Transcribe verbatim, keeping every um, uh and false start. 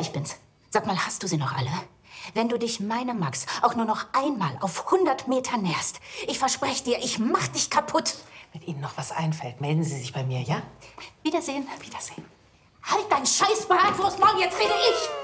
ich bin's. Sag mal, hast du sie noch alle? Wenn du dich meinem Max auch nur noch einmal auf hundert Meter näherst, ich verspreche dir, ich mach dich kaputt. Wenn Ihnen noch was einfällt, melden Sie sich bei mir, ja? Wiedersehen. Wiedersehen. Halt dein scheiß Bratwurst, morgen, jetzt rede ich!